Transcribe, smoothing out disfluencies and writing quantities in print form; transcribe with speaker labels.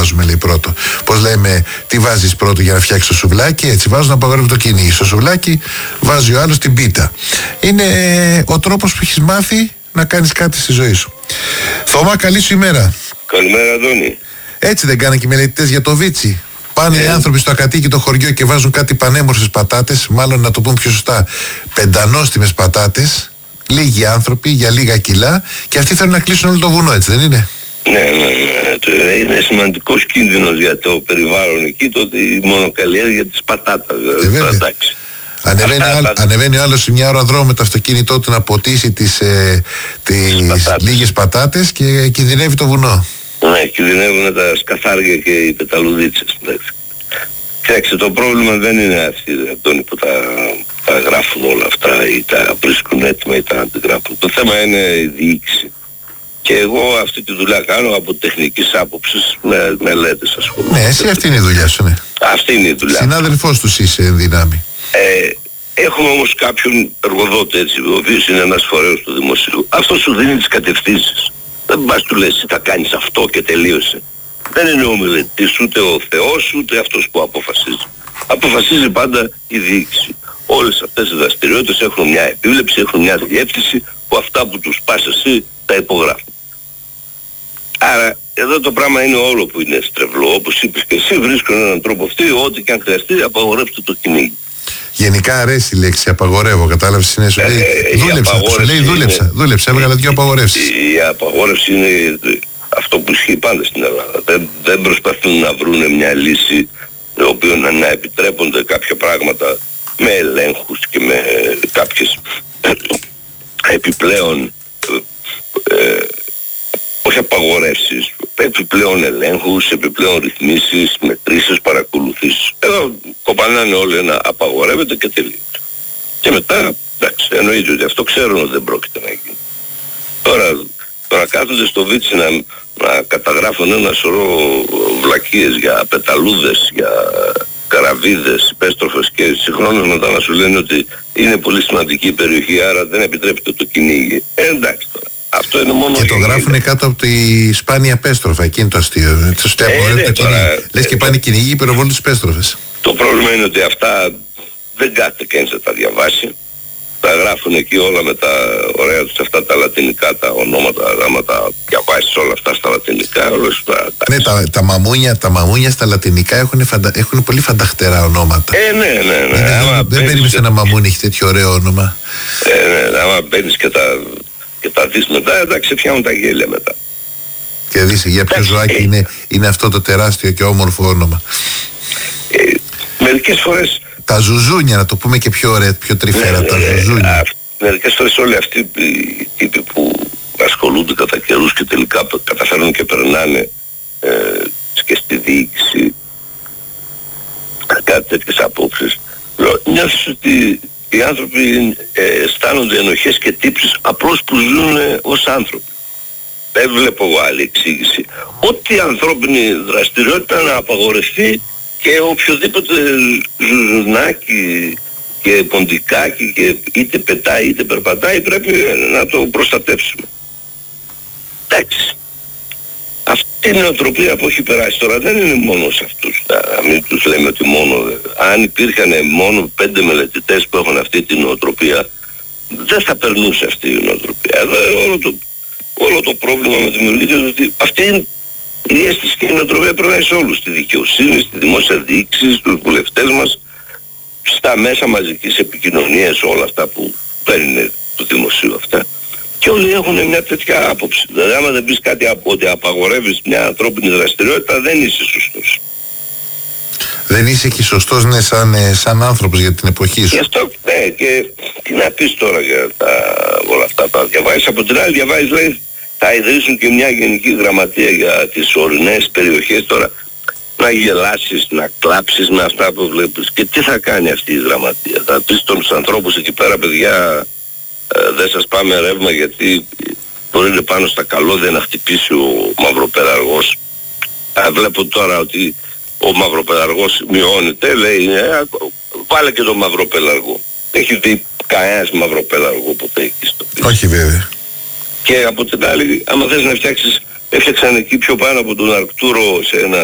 Speaker 1: βάζουμε, λέει, πρώτο. Πώς λέμε, τι βάζεις πρώτο για να φτιάξεις το σουβλάκι, έτσι βάζουν να απαγορεύουν το κυνήγι. Στο σουβλάκι βάζει ο άλλος την πίτα. Είναι ο τρόπος που έχεις μάθει να κάνεις κάτι στη ζωή σου. Θωμά, καλή σου ημέρα.
Speaker 2: Καλημέρα, Αντώνη.
Speaker 1: Έτσι δεν κάνανε και οι μελετητές για το Βίτσι? Πάνε οι άνθρωποι στο ακατοίκητο χωριό και βάζουν κάτι πανέμορφες πατάτες, μάλλον να το πούμε πιο σωστά, πεντανόστιμες πατάτες, λίγοι άνθρωποι για λίγα κιλά, και αυτοί θέλουν να κλείσουν όλο το βουνό, έτσι δεν είναι?
Speaker 2: Ναι. Είναι σημαντικός κίνδυνος για το περιβάλλον εκεί, τότε η μονοκαλλιέργεια της πατάτας. Εντάξει.
Speaker 1: Ανεβαίνει ο άλλος σε μια ώρα δρόμο με το αυτοκίνητό του να ποτίσει τις λίγες πατάτες και κινδυνεύει το βουνό.
Speaker 2: Ναι, κινδυνεύουν τα σκαθάρια και οι πεταλουδίτσες. Κοιτάξτε, το πρόβλημα δεν είναι αυτοί, Αντώνη, που τα γράφουν όλα αυτά ή τα βρίσκουν έτοιμα ή τα αντιγράφουν. Το θέμα είναι η διοίκηση. Και εγώ αυτή τη δουλειά κάνω από τεχνικής άποψης, με μελέτες, ας πούμε.
Speaker 1: Ναι, εσύ αυτή είναι η δουλειά σου, ναι.
Speaker 2: Αυτή είναι η δουλειά.
Speaker 1: Συνάδελφός τους είσαι εν δυνάμει.
Speaker 2: Έχουμε όμως κάποιον εργοδότη, έτσι, ο οποίος είναι ένας φορέος του δημοσίου. Αυτό σου δίνει τις κατευθύνσεις. Δεν πας του λες θα κάνεις αυτό και τελείωσε. Δεν είναι ο μελετής, ούτε ο Θεός, ούτε αυτός που αποφασίζει. Αποφασίζει πάντα η διοίκηση. Όλες αυτές οι δραστηριότητες έχουν μια επίβλεψη, έχουν μια διεύθυνση που αυτά που τους πας εσύ τα υπογράφουν. Άρα εδώ το πράγμα είναι όλο που είναι στρεβλό. Όπως είπες και εσύ, βρίσκουν έναν τρόπο αυτοί, ό,τι και αν χρειαστεί, απαγορεύστε το κυνήγι.
Speaker 1: Γενικά αρέσει η λέξη απαγορεύω, κατάλαβες, είναι σου λέει δούλεψα, έβγαλα δύο απαγορεύσεις.
Speaker 2: Η απαγόρευση είναι αυτό που ισχύει πάντα στην Ελλάδα. Δεν προσπαθούν να βρουν μια λύση η οποία να επιτρέπονται κάποια πράγματα με ελέγχους και με κάποιες επιπλέον όχι απαγορεύσεις, επιπλέον ελέγχους, επιπλέον ρυθμίσεις, μετρήσεις, παρακολουθήσεις. Εδώ κοπανάνε όλοι να απαγορεύεται και τελείως. Και μετά, εντάξει, εννοείται ότι αυτό ξέρουν ότι δεν πρόκειται να γίνει. Τώρα κάθονται στο Βίτσι να καταγράφουν ένα σωρό βλακίες για πεταλούδες, για καραβίδες, υπέστροφες, και συγχρόνως μετά να σου λένε ότι είναι πολύ σημαντική η περιοχή, άρα δεν επιτρέπεται το κυνήγι. Εντάξει τώρα. Αυτό είναι μόνο. Και
Speaker 1: το γράφουνε κάτω από τη σπάνια πέστροφα, εκείνο το αστείο. Λες και πάνε κυνηγοί υπεροβόλου πέστροφες.
Speaker 2: Το πρόβλημα είναι ότι αυτά δεν κάθεται κανείς να τα διαβάσει. Τα γράφουν εκεί όλα με τα ωραία τους αυτά τα λατινικά, τα ονόματα, άμα τα διαβάσεις όλα αυτά στα λατινικά, όλες
Speaker 1: ναι, τα μαμούνια στα λατινικά έχουν πολύ φανταχτερά ονόματα.
Speaker 2: Ναι.
Speaker 1: Δεν περίμενες ένα μαμούνι έχει τέτοιο ωραίο όνομα.
Speaker 2: Ναι, άμα μπαίνεις και τα δεις μετά, εντάξει, πιάνουν τα γέλια μετά.
Speaker 1: Και δεις για ποιο ζωάκι είναι αυτό το τεράστιο και όμορφο όνομα.
Speaker 2: Μερικές φορές
Speaker 1: τα ζουζούνια, να το πούμε και πιο ωραία, πιο τρυφέρα, τα ζουζούνια.
Speaker 2: Μερικές φορές όλοι αυτοί οι τύποι που ασχολούνται κατά καιρούς και τελικά καταφέρνουν και περνάνε και στη διοίκηση κάτι τέτοιες απόψεις, νιώθεις ότι οι άνθρωποι αισθάνονται ενοχές και τύψεις απλώς που ζουν ως άνθρωποι. Δεν βλέπω εγώ άλλη εξήγηση. Ό,τι ανθρώπινη δραστηριότητα να απαγορευτεί και οποιοδήποτε ζουζουνάκι και ποντικάκι και είτε πετάει είτε περπατάει πρέπει να το προστατεύσουμε. Εντάξει. Αυτή η νοοτροπία που έχει περάσει τώρα δεν είναι μόνο σε αυτούς. Να μην τους λέμε ότι μόνο. Αν υπήρχαν μόνο 5 μελετητές που έχουν αυτή την νοοτροπία, δεν θα περνούσε αυτή η νοοτροπία. Εδώ όλο το πρόβλημα με τη δημιουργία είναι ότι αυτή είναι η αίσθηση και η νοοτροπία περνάει σε όλους. Στη δικαιοσύνη, στη δημόσια διοίκηση, στους βουλευτές μας, στα μέσα μαζικής επικοινωνίας, όλα αυτά που παίρνουν του δημοσίου αυτά. Και όλοι έχουν μια τέτοια άποψη. Δηλαδή άμα δεν πεις κάτι από ότι απαγορεύεις μια ανθρώπινη δραστηριότητα, δεν είσαι σωστός.
Speaker 1: Δεν είσαι και σωστός, ναι, σαν άνθρωπος για την εποχή σου.
Speaker 2: Γι' αυτό, ναι, και τι να πεις τώρα για όλα αυτά τα διαβάζεις. Από την άλλη διαβάζεις, λέει, θα ιδρύσουν και μια γενική γραμματεία για τις ορεινές περιοχές. Τώρα να γελάσεις, να κλάψεις με αυτά που βλέπεις. Και τι θα κάνει αυτή η γραμματεία? Θα πεις στους ανθρώπους εκεί πέρα, παιδιά, δεν σας πάμε ρεύμα γιατί μπορεί να πάνω στα καλώδια να χτυπήσει ο μαυροπεραργός. Βλέπω τώρα ότι ο μαυροπελαργός μειώνεται, λέει, βάλε και τον μαυροπελαργό. Έχει δει κανένας μαυροπελαργό ποτέ εκεί στο πίσω?
Speaker 1: Όχι βέβαια.
Speaker 2: Και από την άλλη, άμα θες να φτιάξεις, έφτιαξαν εκεί πιο πάνω από τον Αρκτούρο σε ένα